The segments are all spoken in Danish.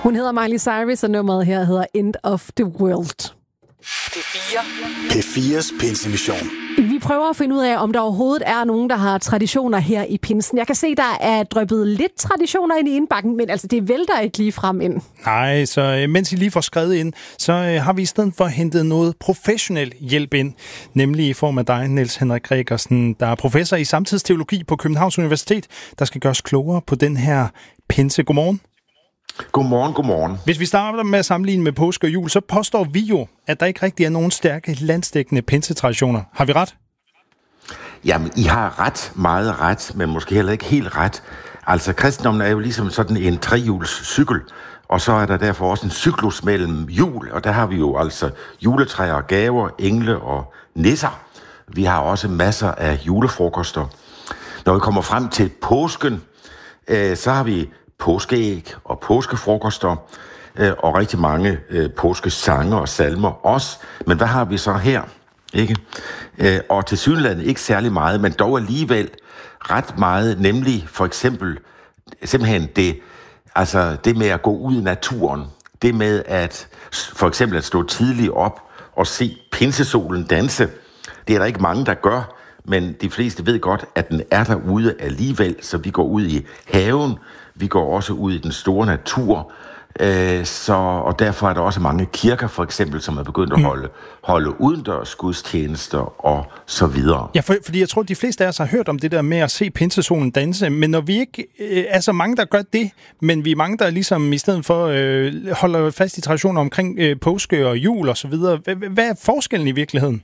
Hun hedder Miley Cyrus, og nummeret her hedder End of the World. P4. P4's pinsemission. Vi prøver at finde ud af, om der overhovedet er nogen, der har traditioner her i pinsen. Jeg kan se, der er dryppet lidt traditioner ind i indbakken, men altså, det vælter ikke lige frem ind. Nej, så mens I lige får skrevet ind, så har vi i stedet for hentet noget professionel hjælp ind, nemlig i form af dig, Niels Henrik Gregersen, der er professor i samtidsteologi på Københavns Universitet, der skal gøres klogere på den her pinse. Godmorgen. Godmorgen. Hvis vi starter med at sammenligne med påske og jul, så påstår vi jo, at der ikke rigtig er nogen stærke landsdækkende pinsetraditioner. Har vi ret? Jamen, I har meget ret, men måske heller ikke helt ret. Altså, kristendommen er jo ligesom sådan en trehjulscykel, og så er der derfor også en cyklus mellem jul, og der har vi jo altså juletræer, gaver, engle og nisser. Vi har også masser af julefrokoster. Når vi kommer frem til påsken, så har vi påskeæg og påskefrokoster, og rigtig mange påskesange og salmer også. Men hvad har vi så her? Ikke? Og tilsyneladende ikke særlig meget, men dog alligevel ret meget, nemlig for eksempel simpelthen det med at gå ud i naturen. Det med at for eksempel at stå tidligt op og se pinsesolen danse. Det er der ikke mange, der gør, men de fleste ved godt, at den er derude alligevel, så vi går ud i haven. Vi går også ud i den store natur, og derfor er der også mange kirker, for eksempel, som er begyndt at holde udendørs gudstjenester og så videre. Ja, fordi jeg tror, at de fleste af os har hørt om det der med at se pinsesolen danse, men når vi ikke er så mange, der gør det, men vi er mange, der ligesom i stedet for holder fast i traditioner omkring påske og jul og så videre. Hvad er forskellen i virkeligheden?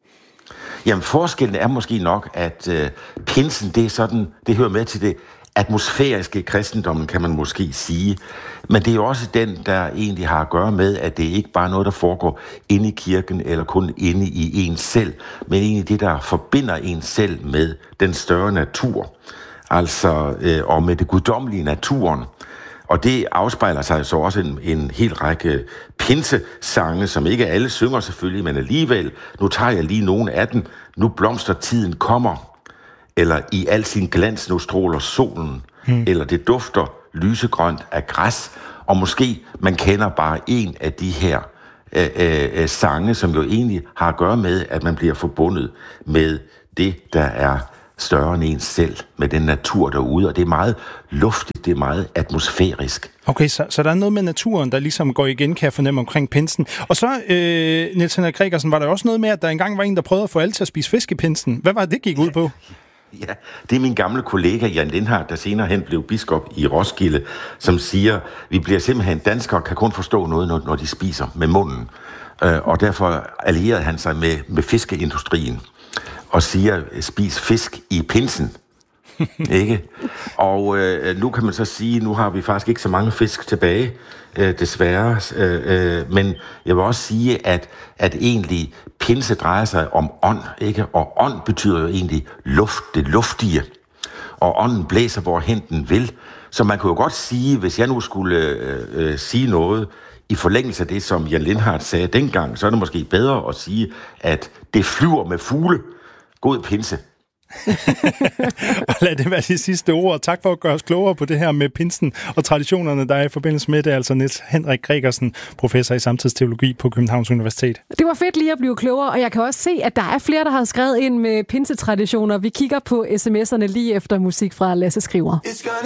Jamen, forskellen er måske nok, at pinsen, det er sådan, det hører med til det atmosfæriske kristendommen, kan man måske sige. Men det er jo også den, der egentlig har at gøre med, at det ikke bare er noget, der foregår inde i kirken, eller kun inde i en selv, men egentlig det, der forbinder en selv med den større natur. Altså, og med det guddommelige naturen. Og det afspejler sig så også en hel række pinsesange, som ikke alle synger selvfølgelig, men alligevel. Nu tager jeg lige nogle af dem. Nu blomster tiden kommer. Eller i al sin glans nu stråler solen. Eller det dufter lysegrønt af græs. Og måske man kender bare en af de her sange, som jo egentlig har at gøre med, at man bliver forbundet med det, der er større end en selv, med den natur derude, og det er meget luftigt, det er meget atmosfærisk. Okay, så der er noget med naturen, der ligesom går igen, kan jeg fornemme, omkring pinsen. Og så, Niels Henrik Gregersen, var der også noget med, at der engang var en, der prøvede at få alle til at spise fisk i pinsen. Hvad var det gik ud på? Ja, det er min gamle kollega Jan Lindhardt, der senere hen blev biskop i Roskilde, som siger, vi bliver simpelthen danskere, kan kun forstå noget, når de spiser med munden. Og derfor allierede han sig med fiskeindustrien og siger, spis fisk i pinsen. Ikke? Og nu kan man så sige, nu har vi faktisk ikke så mange fisk tilbage, desværre. Men jeg vil også sige, at egentlig pinse drejer sig om ånd, ikke? Og ånd betyder jo egentlig luft, det luftige. Og ånden blæser, hvorhen den vil. Så man kunne jo godt sige, hvis jeg nu skulle sige noget i forlængelse af det, som Jan Lindhardt sagde dengang, så er det måske bedre at sige, at det flyver med fugle. God pinse. Og lad det være de sidste ord. Tak for at gøre os klogere på det her med pinsen og traditionerne, der er i forbindelse med det. Altså Niels Henrik Gregersen, professor i samtidsteologi på Københavns Universitet. Det var fedt lige at blive klogere, og jeg kan også se, at der er flere, der har skrevet ind med pinsetraditioner. Vi kigger på sms'erne lige efter musik fra Lasse Skriver.